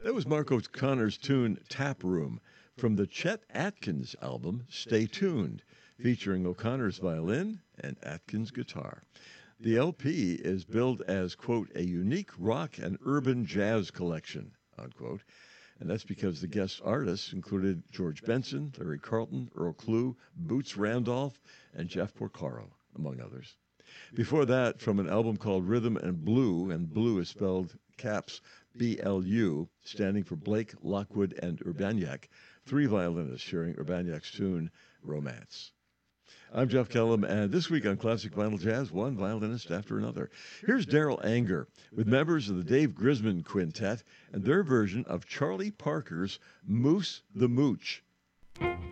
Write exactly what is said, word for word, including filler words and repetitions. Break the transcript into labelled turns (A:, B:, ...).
A: That was Mark O'Connor's tune Tap Room from the Chet Atkins album Stay Tuned, featuring O'Connor's violin and Atkins guitar. The L P is billed as, quote, a unique rock and urban jazz collection, unquote. And that's because the guest artists included George Benson, Larry Carlton, Earl Klugh, Boots Randolph, and Jeff Porcaro, among others. Before that, from an album called Rhythm and Blue, and blue is spelled caps B L U, standing for Blake, Lockwood, and Urbaniak, three violinists sharing Urbaniak's tune, Romance. I'm Jeff Kellum, and this week on Classic Vinyl Jazz, one violinist after another. Here's Daryl Anger with members of the Dave Grisman Quintet and their version of Charlie Parker's Moose the Mooch.